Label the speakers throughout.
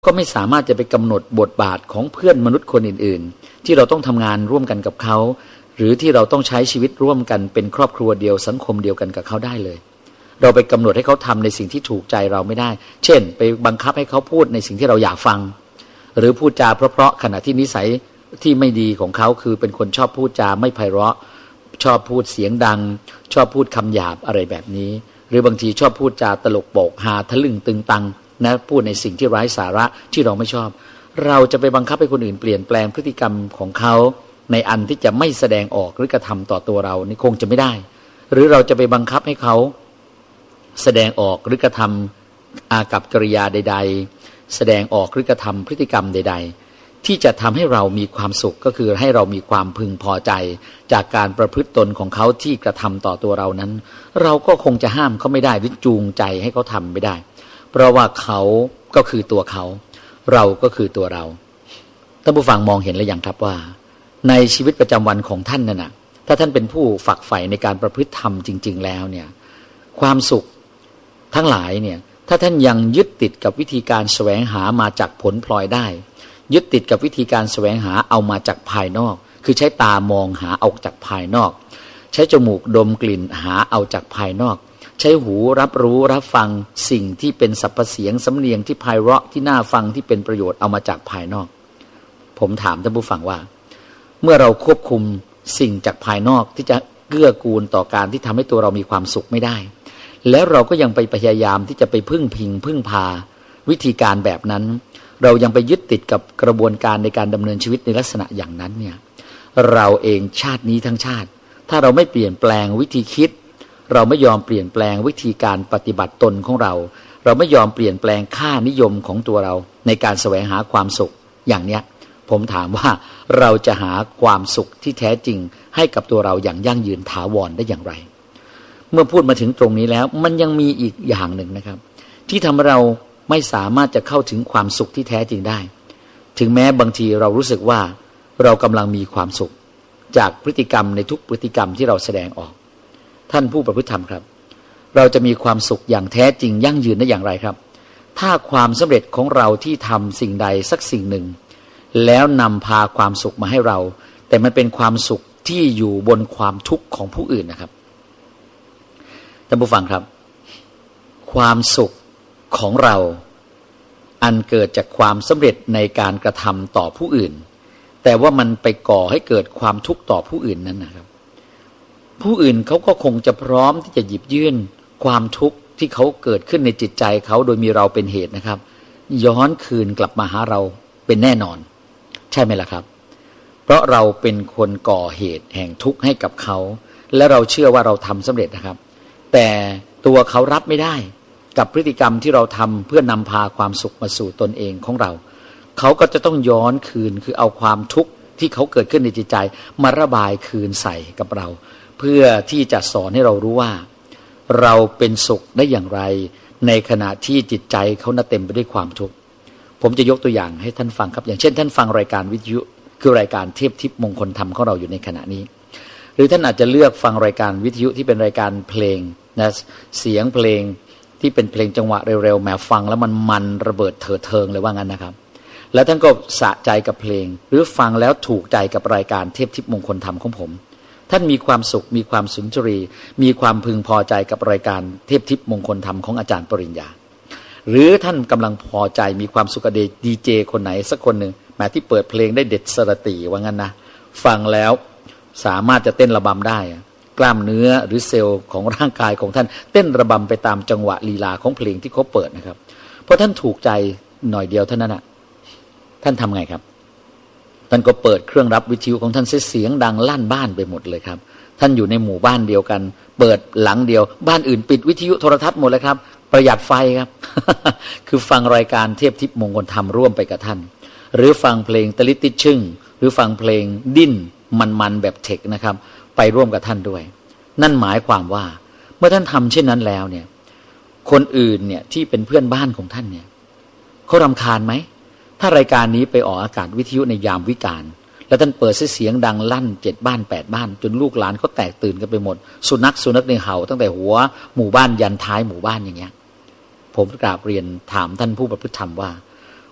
Speaker 1: ก็ไม่สามารถจะไปกำหนดบทบาทของเพื่อนมนุษย์คนอื่นๆที่เราต้องทำงานร่วมกันกับเขาหรือที่เราต้องใช้ชีวิตร่วมกันเป็นครอบครัวเดียวสังคมเดียวกันกับเขาได้เลยเราไปกำหนดให้เขาทำในสิ่งที่ถูกใจเราไม่ได้เช่นไปบังคับให้เขาพูดในสิ่งที่เราอยากฟังหรือพูดจาเพราะๆขณะที่นิสัยที่ไม่ดีของเขาคือเป็นคนชอบพูดจาไม่ไพเราะชอบพูดเสียงดังชอบพูดคำหยาบอะไรแบบนี้หรือบางทีชอบพูดจาตลกโปกฮาทะลึ่งตึงตังนะพูดในสิ่งที่ไร้สาระที่เราไม่ชอบเราจะไปบังคับให้คนอื่นเปลี่ยนแปลงพฤติกรรมของเขาในอันที่จะไม่แสดงออกหรือกระทำต่อตัวเรานี่คงจะไม่ได้หรือเราจะไปบังคับให้เขาแสดงออกหรือกระทำอากัปกิริยาใดๆแสดงออกหรือกระทำพฤติกรรมใดๆที่จะทำให้เรามีความสุขก็คือให้เรามีความพึงพอใจจากการประพฤติตนของเขาที่กระทำต่อตัวเรานั้นเราก็คงจะห้ามเขาไม่ได้หรือจูงใจให้เขาทำไม่ได้เพราะว่าเขาก็คือตัวเขาเราก็คือตัวเราท่านผู้ฟังมองเห็นหรือยังครับว่าในชีวิตประจำวันของท่านนั่นนะถ้าท่านเป็นผู้ฝักใฝ่ในการประพฤติธรรมจริงๆแล้วเนี่ยความสุขทั้งหลายเนี่ยถ้าท่านยังยึดติดกับวิธีการแสวงหามาจากผลพลอยได้ยึดติดกับวิธีการแสวงหาเอามาจากภายนอกคือใช้ตามองหาเอาจากภายนอกใช้จมูกดมกลิ่นหาเอาจากภายนอกใช้หูรับรู้รับฟังสิ่งที่เป็นสรรพเสียงสำเนียงที่ไพเราะที่น่าฟังที่เป็นประโยชน์เอามาจากภายนอกผมถามท่านผู้ฟังว่าเมื่อเราควบคุมสิ่งจากภายนอกที่จะเกื้อกูลต่อการที่ทำให้ตัวเรามีความสุขไม่ได้แล้วเราก็ยังไปพยายามที่จะไปพึ่งพาวิธีการแบบนั้นเรายังไปยึดติดกับกระบวนการในการดำเนินชีวิตในลักษณะอย่างนั้นเนี่ยเราเองชาตินี้ทั้งชาติถ้าเราไม่เปลี่ยนแปลงวิธีคิดเราไม่ยอมเปลี่ยนแปลงวิธีการปฏิบัติตนของเราเราไม่ยอมเปลี่ยนแปลงค่านิยมของตัวเราในการแสวงหาความสุขอย่างเนี้ยผมถามว่าเราจะหาความสุขที่แท้จริงให้กับตัวเราอย่างยั่งยืนถาวรได้อย่างไรเมื่อพูดมาถึงตรงนี้แล้วมันยังมีอีกอย่างหนึ่งนะครับที่ทำให้เราไม่สามารถจะเข้าถึงความสุขที่แท้จริงได้ถึงแม้บางทีเรารู้สึกว่าเรากำลังมีความสุขจากพฤติกรรมในทุกพฤติกรรมที่เราแสดงออกท่านผู้ประพฤติธรรมครับเราจะมีความสุขอย่างแท้จริงยั่งยืนได้อย่างไรครับถ้าความสำเร็จของเราที่ทำสิ่งใดสักสิ่งหนึ่งแล้วนำพาความสุขมาให้เราแต่มันเป็นความสุขที่อยู่บนความทุกข์ของผู้อื่นนะครับท่านผู้ฟังครับความสุขของเราอันเกิดจากความสำเร็จในการกระทำต่อผู้อื่นแต่ว่ามันไปก่อให้เกิดความทุกข์ต่อผู้อื่นนั้นนะครับผู้อื่นเขาก็คงจะพร้อมที่จะหยิบยื่นความทุกข์ที่เขาเกิดขึ้นในจิตใจเขาโดยมีเราเป็นเหตุนะครับย้อนคืนกลับมาหาเราเป็นแน่นอนใช่ไหมล่ะครับเพราะเราเป็นคนก่อเหตุแห่งทุกข์ให้กับเขาและเราเชื่อว่าเราทำสำเร็จนะครับแต่ตัวเขารับไม่ได้กับพฤติกรรมที่เราทำเพื่อนำพาความสุขมาสู่ตนเองของเราเขาก็จะต้องย้อนคืนคือเอาความทุกข์ที่เขาเกิดขึ้นในจิตใจมาระบายคืนใส่กับเราเพื่อที่จะสอนให้เรารู้ว่าเราเป็นสุขได้อย่างไรในขณะที่จิตใจเขาน่ะเต็มไปด้วยความทุกข์ผมจะยกตัวอย่างให้ท่านฟังครับอย่างเช่นท่านฟังรายการวิทยุคือรายการเทพทิพย์มงคลธรรมของเราอยู่ในขณะนี้หรือท่านอาจจะเลือกฟังรายการวิทยุที่เป็นรายการเพลงนะเสียงเพลงที่เป็นเพลงจังหวะเร็วๆแหมฟังแล้วมันระเบิดเถิดเทิงเลยว่างั้นนะครับแล้วท่านก็สะใจกับเพลงหรือฟังแล้วถูกใจกับรายการเทพทิพย์มงคลธรรมของผมท่านมีความสุขมีความสุนทรีมีความพึงพอใจกับรายการเทพทิพย์มงคลธรรมของอาจารย์ปริญญาหรือท่านกำลังพอใจมีความสุขกับดีเจคนไหนสักคนหนึ่งแม้ที่เปิดเพลงได้เด็ดสระตีว่างั้นนะฟังแล้วสามารถจะเต้นระบำได้กล้ามเนื้อหรือเซลล์ของร่างกายของท่านเต้นระบำไปตามจังหวะลีลาของเพลงที่เขาเปิดนะครับเพราะท่านถูกใจหน่อยเดียวเท่านั้นนะท่านทำไงครับท่านก็เปิดเครื่องรับวิทยุของท่านเสียงดังลั่นบ้านไปหมดเลยครับท่านอยู่ในหมู่บ้านเดียวกันเปิดหลังเดียวบ้านอื่นปิดวิทยุโทรทัศน์หมดเลยครับประหยัดไฟครับ คือฟังรายการเทพทิพย์มงคลธรรมร่วมไปกับท่านหรือฟังเพลงตะลิดติดชึ่งหรือฟังเพลงดิ้นมันแบบเทคนะครับไปร่วมกับท่านด้วยนั่นหมายความว่าเมื่อท่านทำเช่นนั้นแล้วเนี่ยคนอื่นเนี่ยที่เป็นเพื่อนบ้านของท่านเนี่ยเขารำคาญไหมถ้ารายการนี้ไปออกอากาศวิทยุในยามวิกาลแล้วท่านเปิดเสียงดังลั่น7 บ้าน 8 บ้านจนลูกหลานเขาแตกตื่นกันไปหมดสุนัขในเห่าตั้งแต่หัวหมู่บ้านยันท้ายหมู่บ้านอย่างเงี้ยผมกราบเรียนถามท่านผู้ประพฤติธรรมว่า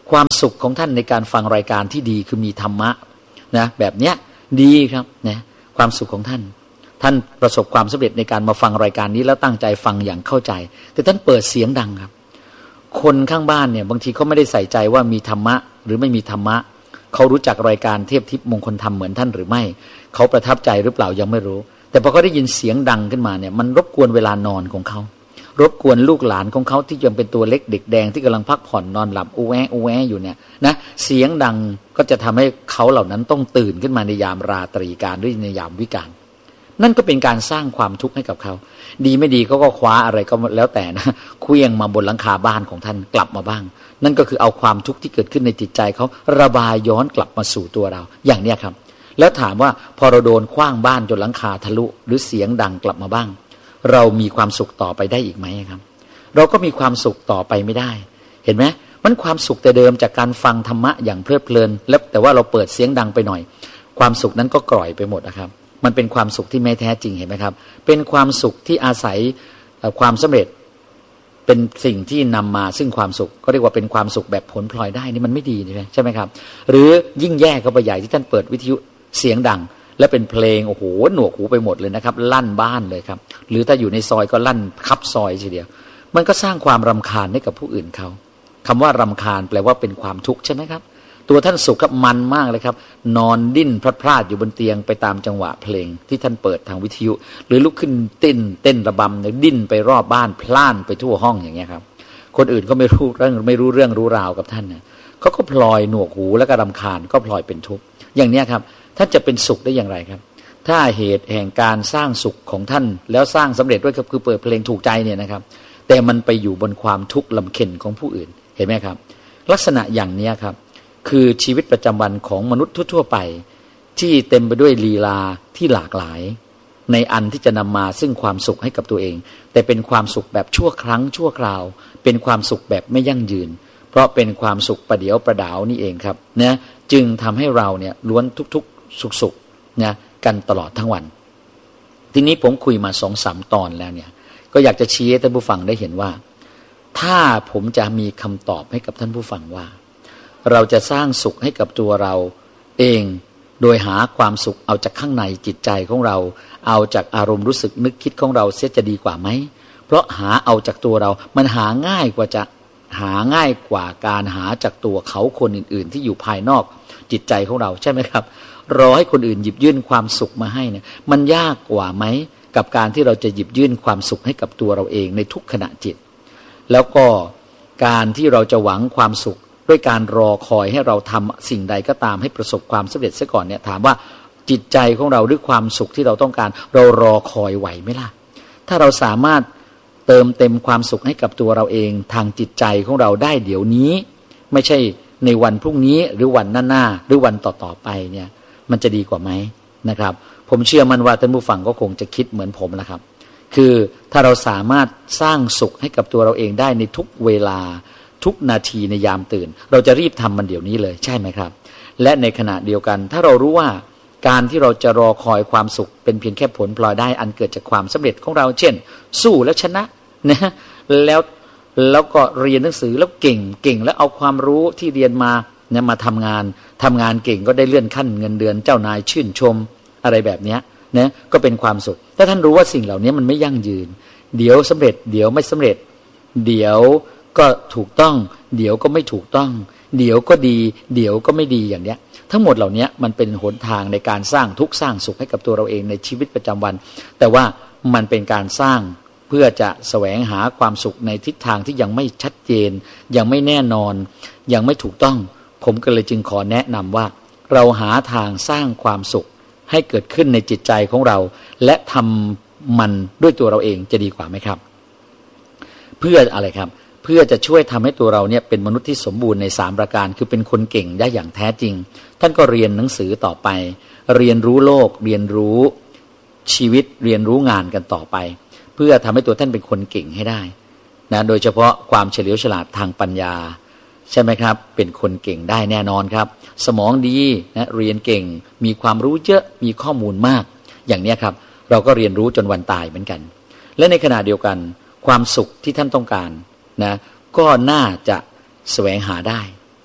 Speaker 1: ความสุขของท่านในการฟังรายการที่ดีคือมีธรรมะนะแบบเนี้ยดีครับนะความสุขของท่านประสบความสำเร็จในการมาฟังรายการนี้แล้วตั้งใจฟังอย่างเข้าใจแต่ท่านเปิดเสียงดังครับคนข้างบ้านเนี่ยบางทีเขาไม่ได้ใส่ใจว่ามีธรรมะหรือไม่มีธรรมะเขารู้จักรายการเทพทิพย์มงคลธรรมเหมือนท่านหรือไม่เขาประทับใจหรือเปล่ายังไม่รู้แต่พอเขาได้ยินเสียงดังขึ้นมาเนี่ยมันรบกวนเวลานอนของเขารบกวนลูกหลานของเขาที่ยังเป็นตัวเล็กเด็กแดงที่กำลังพักผ่อนนอนหลับอูแวอูแวอยู่เนี่ยนะเสียงดังก็จะทำให้เขาเหล่านั้นต้องตื่นขึ้นมาในยามราตรีการหรือในยามวิกาลนั่นก็เป็นการสร้างความทุกข์ให้กับเขาดีไม่ดีเขาก็คว้าอะไรก็แล้วแต่นะเคลื่องมาบนหลังคาบ้านของท่านกลับมาบ้างนั่นก็คือเอาความทุกข์ที่เกิดขึ้นในจิตใจเขาระบายย้อนกลับมาสู่ตัวเราอย่างเนี้ยครับแล้วถามว่าพอเราโดนขว้างบ้านจนหลังคาทะลุหรือเสียงดังกลับมาบ้างเรามีความสุขต่อไปได้อีกไหมครับเราก็มีความสุขต่อไปไม่ได้เห็นไหมมันความสุขแต่เดิมจากการฟังธรรมะอย่างเพลิดเพลินแล้วแต่ว่าเราเปิดเสียงดังไปหน่อยความสุขนั้นก็กร่อยไปหมดนะครับมันเป็นความสุขที่ไม่แท้จริงเห็นไหมครับเป็นความสุขที่อาศัยความสำเร็จเป็นสิ่งที่นำมาซึ่งความสุขก็เรียกว่าเป็นความสุขแบบผลพลอยได้นี่มันไม่ดีใช่ไหมครับหรือยิ่งแย่เข้าไปใหญ่ที่ท่านเปิดวิทยุเสียงดังและเป็นเพลงโอ้โหหนวกหูไปหมดเลยนะครับลั่นบ้านเลยครับหรือถ้าอยู่ในซอยก็ลั่นคับซอยทีเดียวมันก็สร้างความรำคาญให้กับผู้อื่นเขาคำว่ารำคาญแปลว่าเป็นความทุกข์ใช่ไหมครับตัวท่านสุขครับมันมากเลยครับนอนดิ้นพลาดอยู่บนเตียงไปตามจังหวะเพลงที่ท่านเปิดทางวิทยุหรือลุกขึ้นเต้นระบำดิ้นไปรอบบ้านพล่านไปทั่วห้องอย่างเงี้ยครับคนอื่นก็ไม่รู้เรื่องรู้ราวกับท่านนะเขาก็พลอยหนวกหูแล้วก็รำคาญก็พลอยเป็นทุกข์อย่างเนี้ยครับท่านจะเป็นสุขได้อย่างไรครับถ้าเหตุแห่งการสร้างสุขของท่านแล้วสร้างสำเร็จด้วยคือเปิดเพลงถูกใจเนี่ยนะครับแต่มันไปอยู่บนความทุกข์ลำเค็ญของผู้อื่นเห็นไหมครับลักษณะอย่างนี้ครับคือชีวิตประจำวันของมนุษย์ทั่วไปที่เต็มไปด้วยลีลาที่หลากหลายในอันที่จะนำมาซึ่งความสุขให้กับตัวเองแต่เป็นความสุขแบบชั่วครั้งชั่วคราวเป็นความสุขแบบไม่ยั่งยืนเพราะเป็นความสุขประเดี๋ยวประดาวนี่เองครับนะจึงทำให้เราเนี่ยล้วนทุกๆสุขนะกันตลอดทั้งวันทีนี้ผมคุยมา 2-3 ตอนแล้วเนี่ยก็อยากจะชี้ให้ท่านผู้ฟังได้เห็นว่าถ้าผมจะมีคำตอบให้กับท่านผู้ฟังว่าเราจะสร้างสุขให้กับตัวเราเองโดยหาความสุขเอาจากข้างในจิตใจของเราเอาจากอารมณ์รู้สึกนึกคิดของเราเสียจะดีกว่าไหมเพราะหาเอาจากตัวเรามันหาง่ายกว่าการหาจากตัวเขาคนอื่นๆที่อยู่ภายนอกจิตใจของเราใช่ไหมครับรอให้คนอื่นหยิบยื่นความสุขมาให้เนี่ยมันยากกว่าไหมกับการที่เราจะหยิบยื่นความสุขให้กับตัวเราเองในทุกขณะจิตแล้วก็การที่เราจะหวังความสุขด้วยการรอคอยให้เราทำสิ่งใดก็ตามให้ประสบความสำเร็จซะก่อนเนี่ยถามว่าจิตใจของเราด้วยความสุขที่เราต้องการเรารอคอยไหวไหมล่ะถ้าเราสามารถเติมเต็มความสุขให้กับตัวเราเองทางจิตใจของเราได้เดี๋ยวนี้ไม่ใช่ในวันพรุ่งนี้หรือวันหน้าหรือวันต่อๆไปเนี่ยมันจะดีกว่าไหมนะครับผมเชื่อมั่นว่าท่านผู้ฟังก็คงจะคิดเหมือนผมนะครับคือถ้าเราสามารถสร้างสุขให้กับตัวเราเองได้ในทุกเวลาทุกนาทีในยามตื่นเราจะรีบทำมันเดี๋ยวนี้เลยใช่ไหมครับและในขณะเดียวกันถ้าเรารู้ว่าการที่เราจะรอคอยความสุขเป็นเพียงแค่ผลพลอยได้อันเกิดจากความสำเร็จของเราเช่นสู้แล้วชนะนะแล้วก็เรียนหนังสือแล้วเก่งแล้วเอาความรู้ที่เรียนมาเนี่ยมาทำงานเก่งก็ได้เลื่อนขั้นเงินเดือนเจ้านายชื่นชมอะไรแบบนี้นะก็เป็นความสุขถ้าท่านรู้ว่าสิ่งเหล่านี้มันไม่ยั่งยืนเดี๋ยวสำเร็จเดี๋ยวไม่สำเร็จเดี๋ยวก็ถูกต้องเดี๋ยวก็ไม่ถูกต้องเดี๋ยวก็ดีเดี๋ยวก็ไม่ดีอย่างเนี้ยทั้งหมดเหล่านี้มันเป็นหนทางในการสร้างทุกข์สร้างสุขให้กับตัวเราเองในชีวิตประจำวันแต่ว่ามันเป็นการสร้างเพื่อจะแสวงหาความสุขในทิศทางที่ยังไม่ชัดเจนยังไม่แน่นอนยังไม่ถูกต้องผมก็เลยจึงขอแนะนำว่าเราหาทางสร้างความสุขให้เกิดขึ้นในจิตใจของเราและทำมันด้วยตัวเราเองจะดีกว่าไหมครับเพื่ออะไรครับเพื่อจะช่วยทำให้ตัวเราเนี่ยเป็นมนุษย์ที่สมบูรณ์ใน3ประการคือเป็นคนเก่งได้อย่างแท้จริงท่านก็เรียนหนังสือต่อไปเรียนรู้โลกเรียนรู้ชีวิตเรียนรู้งานกันต่อไปเพื่อทำให้ตัวท่านเป็นคนเก่งให้ได้นะโดยเฉพาะความเฉลียวฉลาดทางปัญญาใช่ไหมครับเป็นคนเก่งได้แน่นอนครับสมองดีนะเรียนเก่งมีความรู้เยอะมีข้อมูลมากอย่างนี้ครับเราก็เรียนรู้จนวันตายเหมือนกันและในขณะเดียวกันความสุขที่ท่านต้องการนะก็น่าจะแสวงหาได้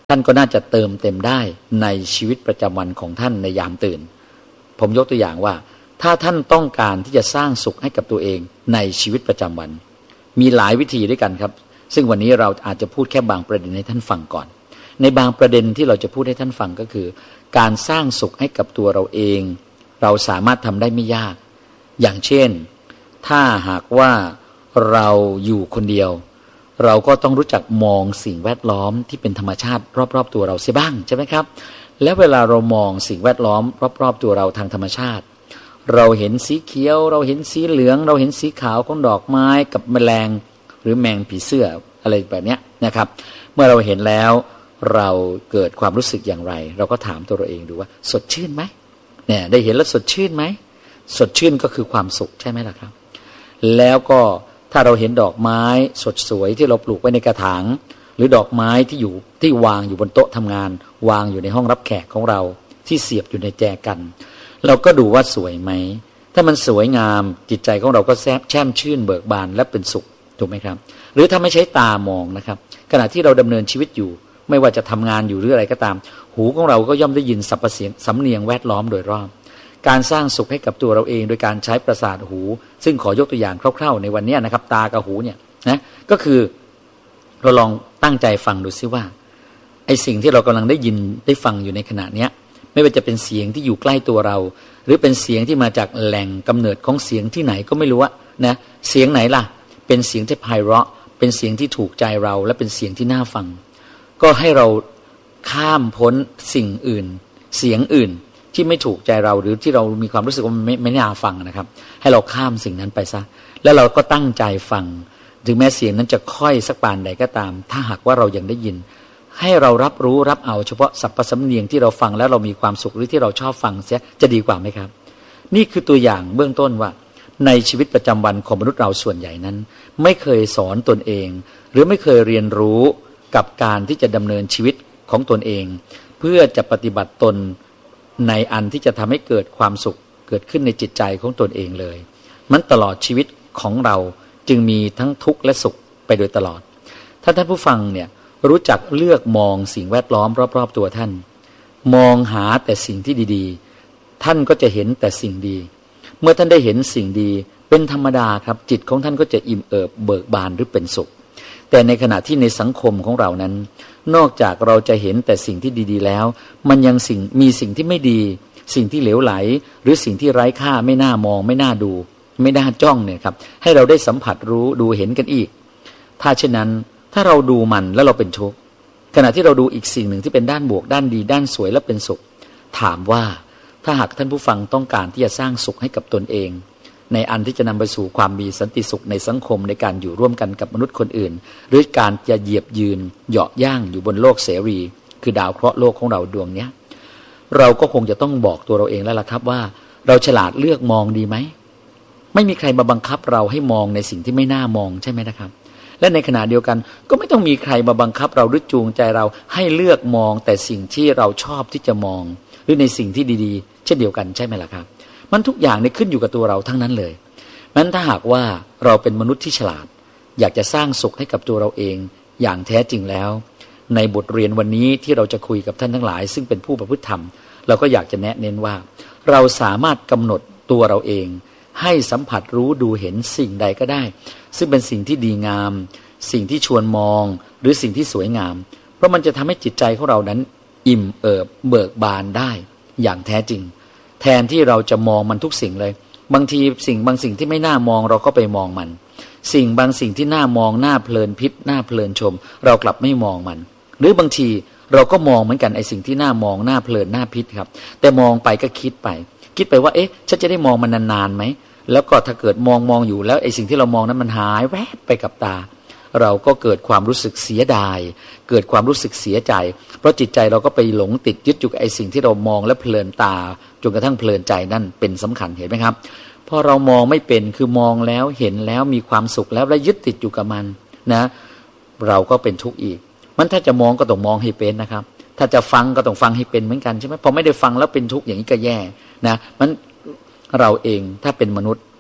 Speaker 1: ท่านก็น่าจะเติมเต็มได้ในชีวิตประจำวันของท่านในยามตื่นผมยกตัวอย่างว่าถ้าท่านต้องการที่จะสร้างสุขให้กับตัวเองในชีวิตประจำวันมีหลายวิธีด้วยกันครับซึ่งวันนี้เราอาจจะพูดแค่บางประเด็นให้ท่านฟังก่อนในบางประเด็นที่เราจะพูดให้ท่านฟังก็คือการสร้างสุขให้กับตัวเราเองเราสามารถทำได้ไม่ยากอย่างเช่นถ้าหากว่าเราอยู่คนเดียวเราก็ต้องรู้จักมองสิ่งแวดล้อมที่เป็นธรรมชาติรอบๆตัวเราเสียบ้างใช่ไหมครับแล้วเวลาเรามองสิ่งแวดล้อมรอบๆตัวเราทางธรรมชาติเราเห็นสีเขียวเราเห็นสีเหลืองเราเห็นสีขาวของดอกไม้กับแมลงหรือแมงผีเสื้ออะไรแบบนี้นะครับเมื่อเราเห็นแล้วเราเกิดความรู้สึกอย่างไรเราก็ถามตัวเราเองดูว่าสดชื่นไหมเนี่ยได้เห็นแล้วสดชื่นไหมสดชื่นก็คือความสุขใช่ไหมล่ะครับแล้วก็ถ้าเราเห็นดอกไม้สดสวยที่เราปลูกไว้ในกระถางหรือดอกไม้ที่วางอยู่บนโต๊ะทำงานวางอยู่ในห้องรับแขกของเราที่เสียบอยู่ในแจกันเราก็ดูว่าสวยไหมถ้ามันสวยงามจิตใจของเราก็แช่มชื่นเบิกบานและเป็นสุขถูกไหมครับหรือถ้าไม่ใช้ตามองนะครับขณะที่เราดำเนินชีวิตอยู่ไม่ว่าจะทำงานอยู่หรืออะไรก็ตามหูของเราก็ย่อมได้ยินสรรพเสียงสำเนียงแวดล้อมโดยรอบการสร้างสุขให้กับตัวเราเองโดยการใช้ประสาทหูซึ่งขอยกตัวอย่างคร่าวๆในวันนี้นะครับตากับหูเนี่ยนะก็คือเราลองตั้งใจฟังดูซิว่าไอ้สิ่งที่เรากำลังได้ยินได้ฟังอยู่ในขณะเนี้ยไม่ว่าจะเป็นเสียงที่อยู่ใกล้ตัวเราหรือเป็นเสียงที่มาจากแหล่งกำเนิดของเสียงที่ไหนก็ไม่รู้นะเสียงไหนล่ะเป็นเสียงที่ไพเราะเป็นเสียงที่ถูกใจเราและเป็นเสียงที่น่าฟังก็ให้เราข้ามพ้นสิ่งอื่นเสียงอื่นที่ไม่ถูกใจเราหรือที่เรามีความรู้สึกว่ามันไม่น่าฟังนะครับให้เราข้ามสิ่งนั้นไปซะแล้วเราก็ตั้งใจฟังถึงแม้เสียงนั้นจะค่อยสักปานใดก็ตามถ้าหากว่าเรายังได้ยินให้เรารับรู้รับเอาเฉพาะสัพพสำเนียงที่เราฟังแล้วเรามีความสุขหรือที่เราชอบฟังเสียจะดีกว่าไหมครับนี่คือตัวอย่างเบื้องต้นว่าในชีวิตประจำวันของมนุษย์เราส่วนใหญ่นั้นไม่เคยสอนตนเองหรือไม่เคยเรียนรู้กับการที่จะดำเนินชีวิตของตนเองเพื่อจะปฏิบัติตนในอันที่จะทำให้เกิดความสุขเกิดขึ้นในจิตใจของตนเองเลยมันตลอดชีวิตของเราจึงมีทั้งทุกข์และสุขไปโดยตลอดถ้าท่านผู้ฟังเนี่ยรู้จักเลือกมองสิ่งแวดล้อมรอบๆตัวท่านมองหาแต่สิ่งที่ดีๆท่านก็จะเห็นแต่สิ่งดีเมื่อท่านได้เห็นสิ่งดีเป็นธรรมดาครับจิตของท่านก็จะอิ่มเอิบเบิกบานหรือเป็นสุขแต่ในขณะที่ในสังคมของเรานั้นนอกจากเราจะเห็นแต่สิ่งที่ดีๆแล้วมันยังมีสิ่งที่ไม่ดีสิ่งที่เหลวไหลหรือสิ่งที่ไร้ค่าไม่น่ามองไม่น่าดูไม่น่าจ้องเนี่ยครับให้เราได้สัมผัสรู้ดูเห็นกันอีกถ้าเช่นนั้นถ้าเราดูมันแล้วเราเป็นทุกข์ขณะที่เราดูอีกสิ่งหนึ่งที่เป็นด้านบวกด้านดีด้านสวยและเป็นสุขถามว่าถ้าหากท่านผู้ฟังต้องการที่จะสร้างสุขให้กับตนเองในอันที่จะนำไปสู่ความมีสันติสุขในสังคมในการอยู่ร่วมกันกับมนุษย์คนอื่นหรือการจะเหยียบยืนเหยาะย่างอยู่บนโลกเสรีคือดาวเคราะห์โลกของเราดวงเนี้ยเราก็คงจะต้องบอกตัวเราเองแล้วล่ะครับว่าเราฉลาดเลือกมองดีไหมไม่มีใครมาบังคับเราให้มองในสิ่งที่ไม่น่ามองใช่ไหมนะครับและในขณะเดียวกันก็ไม่ต้องมีใครมาบังคับเราหรือจูงใจเราให้เลือกมองแต่สิ่งที่เราชอบที่จะมองหรือในสิ่งที่ดีๆเช่นเดียวกันใช่ไหมล่ะครับมันทุกอย่างเนี่ยขึ้นอยู่กับตัวเราทั้งนั้นเลยงั้นถ้าหากว่าเราเป็นมนุษย์ที่ฉลาดอยากจะสร้างสุขให้กับตัวเราเองอย่างแท้จริงแล้วในบทเรียนวันนี้ที่เราจะคุยกับท่านทั้งหลายซึ่งเป็นผู้ประพฤติธรรมเราก็อยากจะแนะเน้นว่าเราสามารถกำหนดตัวเราเองให้สัมผัสรู้ดูเห็นสิ่งใดก็ได้ซึ่งเป็นสิ่งที่ดีงามสิ่งที่ชวนมองหรือสิ่งที่สวยงามเพราะมันจะทำให้จิตใจของเรานั้นอิ่มเอิบเบิกบานได้อย่างแท้จริงแทนที่เราจะมองมันทุกสิ่งเลยบางทีบางสิ่งที่ไม่น่ามองเราก็ไปมองมันบางสิ่งที่น่ามองน่าเพลินพิษน่าเพลินชมเรากลับไม่มองมันหรือบางทีเราก็มองเหมือนกันไอ้สิ่งที่น่ามองน่าเพลินน่าพิษครับแต่มองไปก็คิดไปว่าเอ๊ะฉันจะได้มองมันนานๆไหมแล้วก็ถ้าเกิดมองอยู่แล้วไอ้สิ่งที่เรามองนั้นมันหายแวบไปกับตาเราก็เกิดความรู้สึกเสียดายเกิดความรู้สึกเสียใจเพราะจิตใจเราก็ไปหลงติดยึดอยู่กับไอ้สิ่งที่เรามองและเพลินตาจนกระทั่งเพลินใจนั่นเป็นสำคัญเห็นไหมครับพอเรามองไม่เป็นคือมองแล้วเห็นแล้วมีความสุขแล้วและยึดติดอยู่กับมันนะเราก็เป็นทุกข์อีกมันถ้าจะมองก็ต้องมองให้เป็นนะครับถ้าจะฟังก็ต้องฟังให้เป็นเหมือนกันใช่ไหมพอไม่ได้ฟังแล้วเป็นทุกข์อย่างนี้ก็แย่นะมันเราเองถ้าเป็นมนุษย์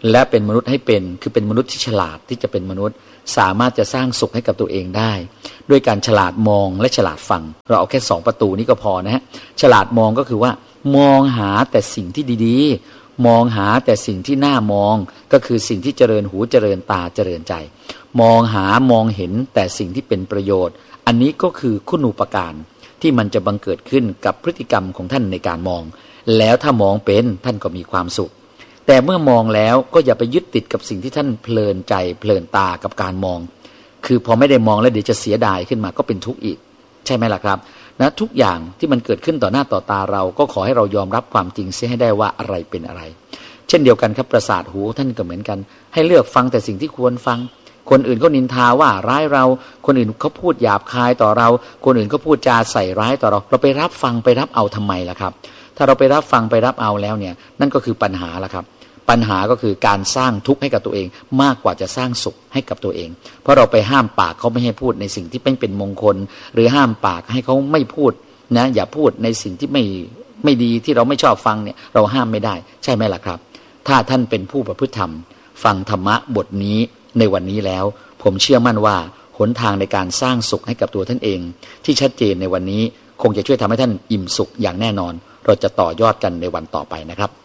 Speaker 1: และเป็นมนุษย์ให้เป็นคือเป็นมนุษย์ที่ฉลาดที่จะเป็นมนุษย์สามารถจะสร้างสุขให้กับตัวเองได้ด้วยการฉลาดมองและฉลาดฟังเราเอาแค่2ประตูนี้ก็พอนะฮะฉลาดมองก็คือว่ามองหาแต่สิ่งที่ดีๆมองหาแต่สิ่งที่น่ามองก็คือสิ่งที่เจริญหูเจริญตาเจริญใจมองเห็นแต่สิ่งที่เป็นประโยชน์อันนี้ก็คือคุณูปการที่มันจะบังเกิดขึ้นกับพฤติกรรมของท่านในการมองแล้วถ้ามองเป็นท่านก็มีความสุขแต่เมื่อมองแล้วก็อย่าไปยึดติดกับสิ่งที่ท่านเพลินใจเพลินตากับการมองคือพอไม่ได้มองแล้วเดี๋ยวจะเสียดายขึ้นมาก็เป็นทุกข์อีกใช่ไหมล่ะครับนะทุกอย่างที่มันเกิดขึ้นต่อหน้าต่อตาเราก็ขอให้เรายอมรับความจริงเสียให้ได้ว่าอะไรเป็นอะไรเช่นเดียวกันครับประสาทหูท่านก็เหมือนกันให้เลือกฟังแต่สิ่งที่ควรฟังคนอื่นเขานินทาว่าร้ายเราคนอื่นเขาพูดหยาบคายต่อเราคนอื่นเขาพูดจาใส่ร้ายต่อเราไปรับฟังไปรับเอาทำไมล่ะครับถ้าเราไปรับฟังไปรับเอาแล้วเนี่ยนั่นก็คือปัญหาละครับปัญหาก็คือการสร้างทุกข์ให้กับตัวเองมากกว่าจะสร้างสุขให้กับตัวเองเพราะเราไปห้ามปากเขาไม่ให้พูดในสิ่งที่เป็นมงคลหรือห้ามปากให้เขาไม่พูดนะอย่าพูดในสิ่งที่ไม่ดีที่เราไม่ชอบฟังเนี่ยเราห้ามไม่ได้ใช่ไหมล่ะครับถ้าท่านเป็นผู้ประพฤติธรรมฟังธรรมะบทนี้ในวันนี้แล้วผมเชื่อมั่นว่าหนทางในการสร้างสุขให้กับตัวท่านเองที่ชัดเจนในวันนี้คงจะช่วยทำให้ท่านอิ่มสุขอย่างแน่นอนเราจะต่อยอดกันในวันต่อไปนะครับ